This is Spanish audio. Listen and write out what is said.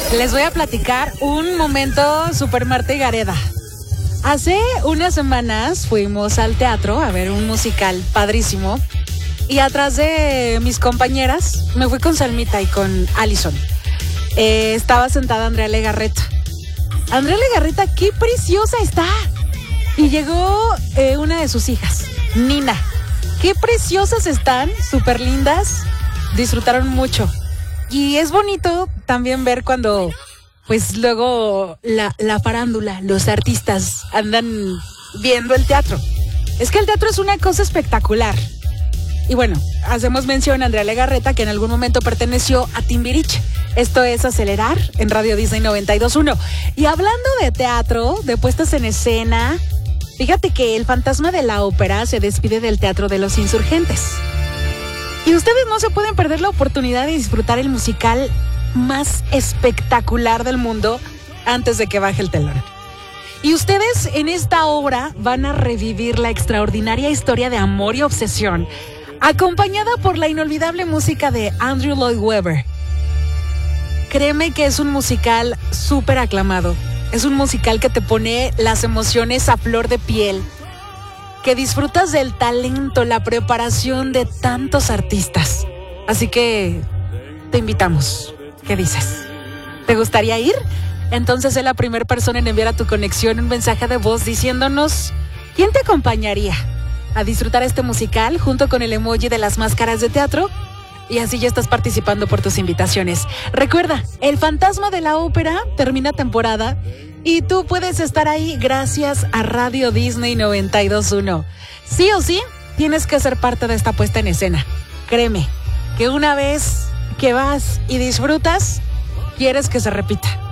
Les voy a platicar un momento super Marta y Gareda. Hace unas semanas fuimos al teatro a ver un musical padrísimo y atrás de mis compañeras me fui con Salmita y con Allison. Estaba sentada Andrea Legarreta. Andrea Legarreta, qué preciosa está. Y llegó una de sus hijas, Nina. Qué preciosas están, súper lindas. Disfrutaron mucho. Y es bonito también ver cuando, pues luego la farándula, los artistas andan viendo el teatro. Es que el teatro es una cosa espectacular. Y bueno, hacemos mención a Andrea Legarreta, que en algún momento perteneció a Timbiriche. Esto es Acelerar en Radio Disney 92.1. Y hablando de teatro, de puestas en escena, fíjate que el fantasma de la ópera se despide del Teatro de los Insurgentes. Y ustedes no se pueden perder la oportunidad de disfrutar el musical más espectacular del mundo antes de que baje el telón. Y ustedes en esta obra van a revivir la extraordinaria historia de amor y obsesión, acompañada por la inolvidable música de Andrew Lloyd Webber. Créeme que es un musical súper aclamado. Es un musical que te pone las emociones a flor de piel, que disfrutas del talento, la preparación de tantos artistas. Así que te invitamos. ¿Qué dices? ¿Te gustaría ir? Entonces sé la primera persona en enviar a tu conexión un mensaje de voz diciéndonos quién te acompañaría a disfrutar este musical junto con el emoji de las máscaras de teatro. Y así ya estás participando por tus invitaciones. Recuerda, El Fantasma de la Ópera termina temporada y tú puedes estar ahí gracias a Radio Disney 92.1. Sí o sí, tienes que ser parte de esta puesta en escena. Créeme, que una vez que vas y disfrutas, quieres que se repita.